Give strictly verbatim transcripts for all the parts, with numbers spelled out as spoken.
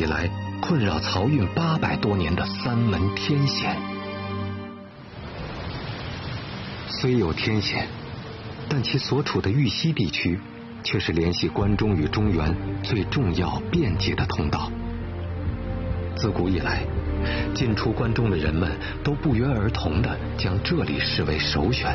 以来困扰漕运八百多年的三门天险。虽有天险，但其所处的豫西地区却是联系关中与中原最重要便捷的通道。自古以来，进出关中的人们都不约而同地将这里视为首选。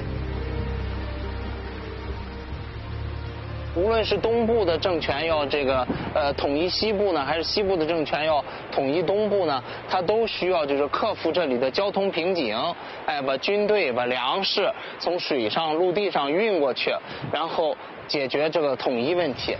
无论是东部的政权要这个呃统一西部呢，还是西部的政权要统一东部呢，它都需要就是克服这里的交通瓶颈，哎，把军队把粮食从水上陆地上运过去，然后解决这个统一问题。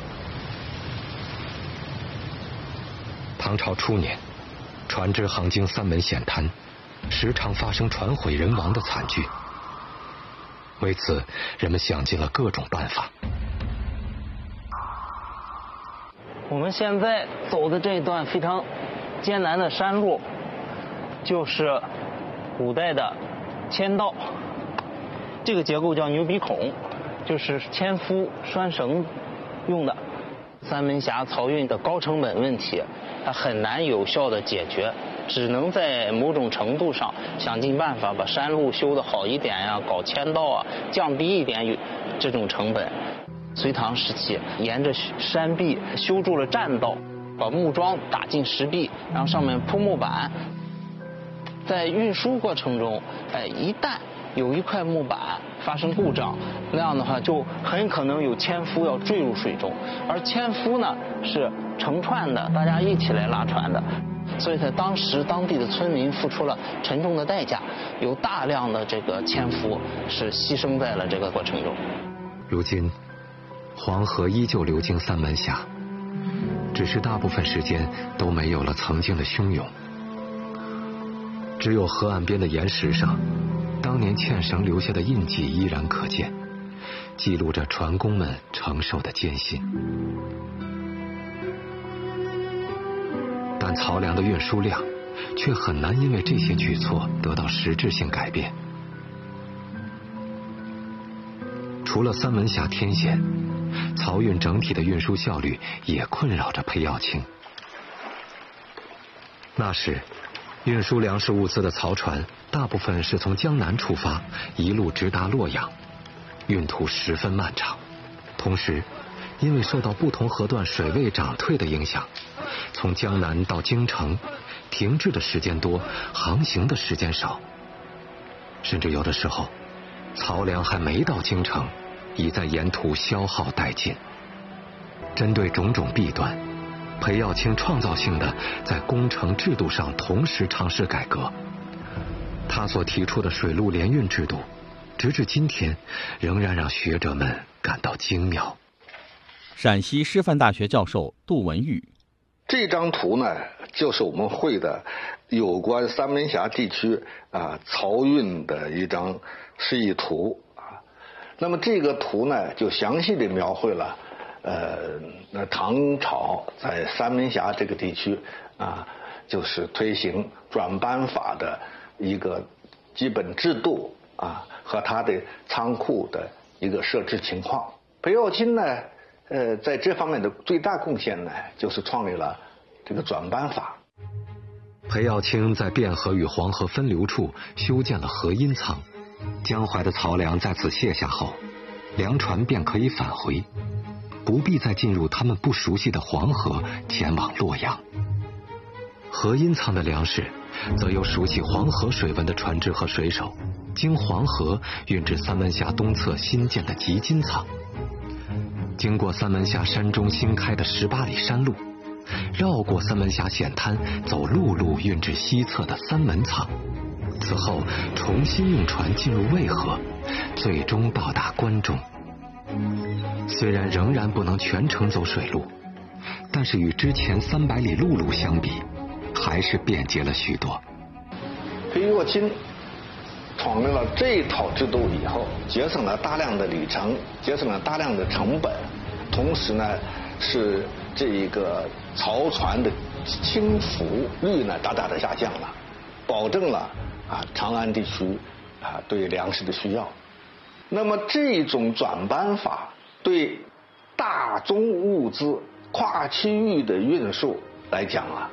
唐朝初年，船只航经三门险滩，时常发生船毁人亡的惨剧。为此，人们想尽了各种办法。 我们现在走的这段非常艰难的山路，就是古代的牵道。这个结构叫牛鼻孔，就是纤夫拴绳用的。三门峡漕运的高成本问题，它很难有效的解决，只能在某种程度上想尽办法把山路修得好一点呀，搞牵道啊，降低一点这种成本。隋唐时期，沿着山壁修筑了栈道，把木桩打进石壁，然后上面铺木板。在运输过程中，哎，一旦有一块木板发生故障，那样的话就很可能有纤夫要坠入水中，而纤夫呢是成串的，大家一起来拉船的，所以在当时当地的村民付出了沉重的代价，有大量的这个纤夫是牺牲在了这个过程中。 如今，黄河依旧流经三门峡，只是大部分时间都没有了曾经的汹涌，只有河岸边的岩石上，当年纤绳留下的印记依然可见，记录着船工们承受的艰辛。但漕粮的运输量却很难因为这些举措得到实质性改变。除了三门峡天险，漕运整体的运输效率也困扰着裴耀卿。那时，运输粮食物资的漕船大部分是从江南出发，一路直达洛阳，运途十分漫长。同时，因为受到不同河段水位涨退的影响，从江南到京城，停滞的时间多，航行的时间少，甚至有的时候，漕粮还没到京城，已在沿途消耗殆尽。针对种种弊端，裴耀卿创造性的在工程制度上同时尝试改革。他所提出的水陆联运制度，直至今天仍然让学者们感到精妙。 陕西师范大学教授杜文玉， 这张图呢，就是我们会的有关三门峡地区啊漕运的一张示意图啊。那么这个图呢，就详细的描绘了呃，那唐朝在三门峡这个地区啊，就是推行转班法的一个基本制度啊，和它的仓库的一个设置情况。裴耀卿呢，呃，在这方面的最大贡献呢，就是创立了这个转班法。 裴耀卿在汴河与黄河分流处修建了河阴仓，江淮的漕粮在此卸下后，粮船便可以返回，不必再进入他们不熟悉的黄河前往洛阳。河阴仓的粮食则由熟悉黄河水文的船只和水手经黄河运至三门峡东侧新建的集金仓。经过三门峡山中新开的十八里山路，绕过三门峡险滩，走陆路运至西侧的三门仓，此后重新用船进入渭河，最终到达关中。虽然仍然不能全程走水路，但是与之前三百里陆路相比，还是便捷了许多。 裴耀卿创立了这套制度以后，节省了大量的里程，节省了大量的成本，同时呢，是这一个漕船的倾覆率呢大大的下降了，保证了啊长安地区啊对粮食的需要。那么这种转班法对大宗物资跨区域的运输来讲啊，